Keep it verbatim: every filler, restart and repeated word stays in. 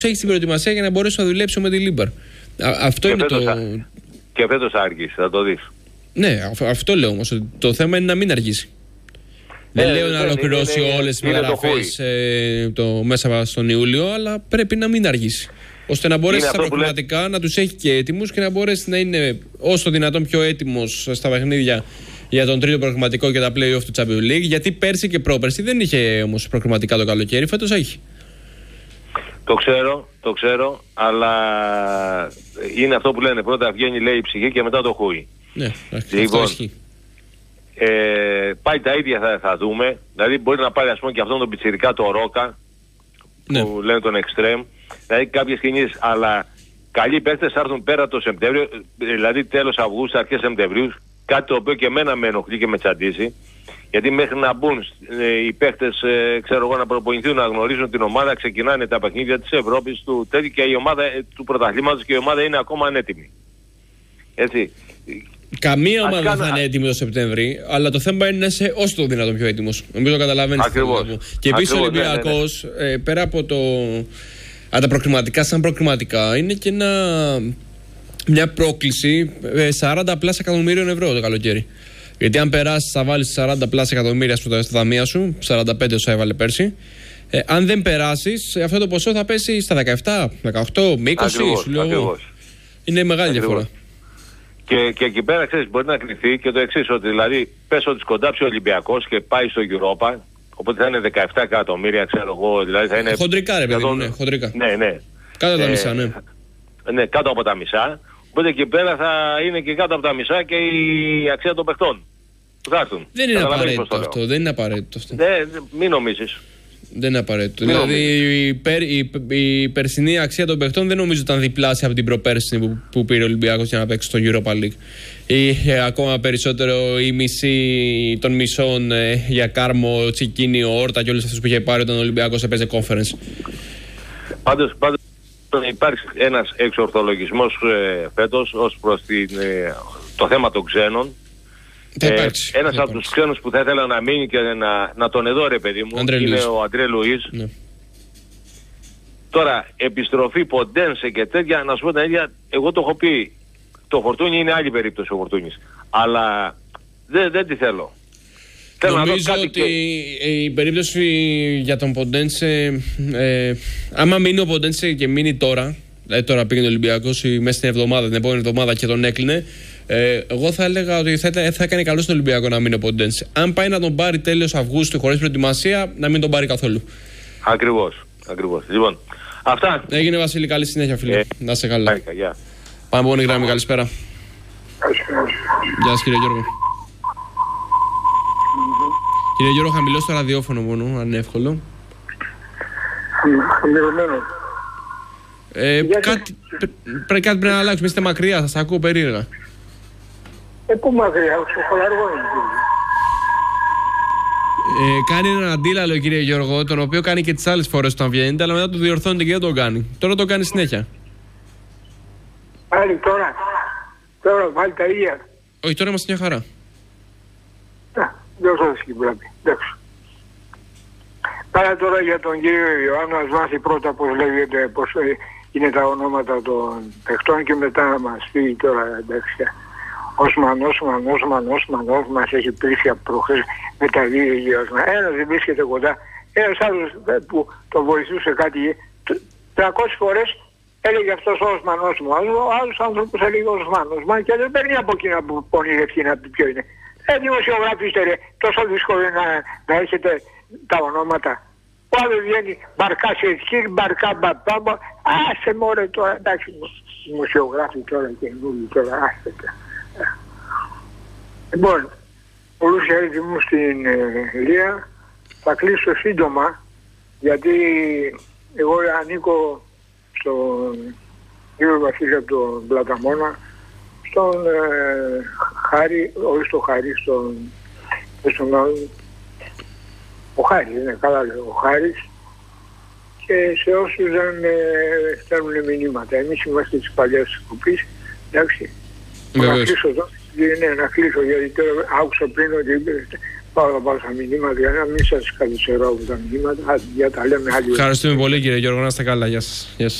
έχει την προετοιμασία για να μπορέσει να δουλέψει με τη Λίμπαρ. Αυτό και είναι το. Θα... Και φέτος θα αργήσει, θα το δεις. Ναι, αυτό λέω όμως. Το θέμα είναι να μην αργήσει. Δεν ε, λέω να ολοκληρώσει όλες τις μεταγραφές ε, το μέσα στον Ιούλιο, αλλά πρέπει να μην αργήσει. Ώστε να μπορέσει στα προκριματικά να τους έχει και έτοιμους και να μπορέσει να είναι όσο δυνατόν πιο έτοιμος στα παιχνίδια για τον τρίτο προκριματικό και τα play-off του Champions League. Γιατί πέρσι και πρόπερσι δεν είχε όμως προκριματικά το καλοκαίρι, φέτος έχει. Το ξέρω, το ξέρω, αλλά είναι αυτό που λένε. Πρώτα βγαίνει, λέει, η ψυχή και μετά το χούι. Ναι, λοιπόν, αυτό ισχύει. Ε, πάει τα ίδια θα, θα δούμε. Δηλαδή μπορεί να πάρει, ας πούμε, και αυτόν τον πιτσιρικά, το Ρόκα, ναι, που λένε τον Extreme. Δηλαδή κάποιες κινήσεις, αλλά καλοί παίκτες θα έρθουν πέρα το Σεπτέμβριο, δηλαδή τέλος Αυγούστου, αρχές Σεπτεμβρίου. Κάτι το οποίο και εμένα με ενοχλεί και με τσαντίζει. Γιατί μέχρι να μπουν ε, οι παίκτες, ε, ξέρω εγώ, να προπονηθούν, να γνωρίζουν την ομάδα, ξεκινάνε τα παιχνίδια της Ευρώπης, του τέτοιου, και η ομάδα ε, του πρωταθλήματος, και η ομάδα είναι ακόμα ανέτοιμη. Έτσι. Καμία ομάδα δεν θα είναι έτοιμη το Σεπτέμβρη, αλλά το θέμα είναι να είσαι όσο το δυνατόν πιο έτοιμος. Νομίζω το καταλαβαίνεις. Ακριβώς. Και επίσης ο Ολυμπιακός, ναι, ναι, ναι. Ε, πέρα από το, α, τα προκριματικά, σαν προκριματικά, είναι και ένα, μια πρόκληση ε, σαράντα πλάς εκατομμύριων ευρώ το καλοκαίρι. Γιατί αν περάσεις θα βάλεις σαράντα πλάς εκατομμύρια στα ταμεία σου, σαράντα πέντε όσα έβαλε πέρσι. Ε, αν δεν περάσεις, αυτό το ποσό θα πέσει στα δεκαεπτά, δεκαοκτώ, με είκοσι. Ακριβώς, σου λέω. Ακριβώς. Είναι μεγάλη Ακριβώς. διαφορά. Και, και εκεί πέρα, ξέρεις, μπορεί να κρυφθεί και το εξής, ότι δηλαδή πες ότι σκοντάψει ο Ολυμπιακός και πάει στο Europa, οπότε θα είναι δεκαεπτά εκατομμύρια, ξέρω εγώ, δηλαδή θα είναι... Χοντρικά ρε παιδί μου, ναι, χοντρικά. Ναι, ναι. Κάτω από ε, τα μισά, ναι. Ναι, κάτω από τα μισά, οπότε εκεί πέρα θα είναι και κάτω από τα μισά και η αξία των παιχτών που θα έρθουν. Δεν είναι απαραίτητο αυτό, δεν είναι απαραίτητο αυτό. Ναι, μην νομίζεις. Δεν είναι απαραίτητο. Μην δηλαδή η, περ, η, η περσινή αξία των παιχτών δεν νομίζω ήταν διπλάσια από την προπέρσινη που, που πήρε ο Ολυμπιακός για να παίξει στο Europa League. Ή ε, ακόμα περισσότερο η μισή των μισών ε, για Κάρμο, Τσικίνιο, Όρτα και όλους αυτούς που είχε πάρει όταν ο Ολυμπιακός έπαιζε conference. Πάντως, πάντως υπάρχει ένας εξορθολογισμός ε, φέτος ως προς την, ε, το θέμα των ξένων. Ε, ένας από τους ξένους που θα ήθελα να μείνει και να, να τον εδώ, ρε παιδί μου, Αντρέ είναι Λουίς. Ο Αντρέ Λουίς. Ναι. Τώρα, επιστροφή Ποντένσε και τέτοια, να σου πω την ίδια, εγώ το έχω πει, το Φορτούνι είναι άλλη περίπτωση ο Φορτούνης, αλλά δεν, δεν τη θέλω. Νομίζω ότι και... η περίπτωση για τον Ποντένσε, ε, άμα μείνει ο Ποντένσε και μείνει τώρα, δηλαδή τώρα πήγαινε ο Ολυμπιακός μέσα στην εβδομάδα, την επόμενη εβδομάδα και τον έκλεινε, Ε, εγώ θα έλεγα ότι θα, θα έκανε καλό στον Ολυμπιακό να μείνει ο Ποντένσε. Αν πάει να τον πάρει τέλος Αυγούστου χωρίς προετοιμασία, να μην τον πάρει καθόλου. Ακριβώς. Ακριβώς. Λοιπόν, αυτά. Έγινε, Βασίλη, καλή συνέχεια, φίλε. Ε, να είσαι καλά. Yeah. Πάμε από γραμμή, καλησπέρα. Καλησπέρα. Γεια σας, κύριε Γιώργο. Mm-hmm. Κύριε Γιώργο, χαμηλώ στο ραδιόφωνο μόνο, αν είναι εύκολο. Χαμηλωμένο. Ε, κάτι, πρέ, κάτι πρέπει να αλλάξουμε, είστε μακριά, σας ακούω περίεργα. Ε, πού μακριά, στο χολαργό είναι. Ε, κάνει έναν αντίλαλο, κύριε Γιώργο, τον οποίο κάνει και τις άλλες φορές όταν βγαίνετε, αλλά μετά το διορθώνεται και δεν τον κάνει. Τώρα το κάνει συνέχεια. Πάλι τώρα, τώρα πάλι τα ίδια. Όχι, τώρα είμαστε μια χαρά. Α, δεν σας και πρέπει, εντάξει. Άρα τώρα για τον κύριο Ιωάννου, ας μάθει πρώτα πώς λέγεται, πώς είναι τα ονόματα των παιχτών και μετά να μας πει τώρα, εντάξει. Όσμαν, Όσμαν, Όσμαν, Όσμαν, Όσμαν, μας έχει πλήσει από προχές με τα δύο γύρωσμα. Ένας δεν βρίσκεται κοντά, ένας άλλος που τον βοηθούσε κάτι, τριακόσιες φορές έλεγε αυτός Όσμαν, Όσμαν, ο άλλος άνθρωπος έλεγε Όσμαν, Όσμαν και δεν παίρνει από εκείνα που πονηρευτεί να πει ποιο είναι. Ε, δημοσιογράφηστε ρε, τόσο δύσκολο να, να έχετε τα ονόματα. Ο άλλος βγαίνει μπαρκά σε σκύρ, μπαρκά μπαπάμπα, άσε μωρέ τώρα, εντάξει, δημοσιογράφοι τώρα και νουλοι τώρα, άστε τα. Λοιπόν, πολλούς χαίρετοι μου στην ε, Λία, θα κλείσω σύντομα, γιατί εγώ ανήκω στον κύριο Βασίλη από τον Πλαταμόνα, στον ε, Χάρη, όχι στον Χάρη, στον, στον άλλον, ο Χάρης, είναι καλά λέω, ο Χάρης, και σε όσους δεν ε, στέλνουν μηνύματα. Εμείς είμαστε της παλιάς κοπής, εντάξει. Να κλείσω εδώ, ναι, να κλείσω, γιατί τώρα άκουσα πριν ότι πάρα πάρα μηνύματα, για να μην σας καθυστερώ από τα μηνύματα. Για τα λέμε άλλη. Ευχαριστούμε πολύ κύριε Γιώργο, να είστε καλά. Γεια σας.